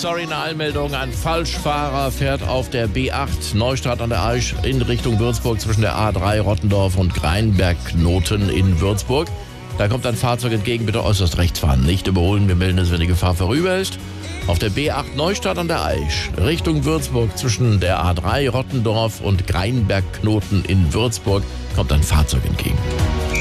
sorry, eine Eilmeldung. Ein Falschfahrer fährt auf der B8 Neustadt an der Aisch in Richtung Würzburg zwischen der A3 Rottendorf und Greinberg-Knoten in Würzburg. Da kommt ein Fahrzeug entgegen, bitte äußerst rechts fahren. Nicht überholen, wir melden es, wenn die Gefahr vorüber ist. Auf der B8 Neustadt an der Aisch Richtung Würzburg zwischen der A3 Rottendorf und Greinberg-Knoten in Würzburg kommt ein Fahrzeug entgegen.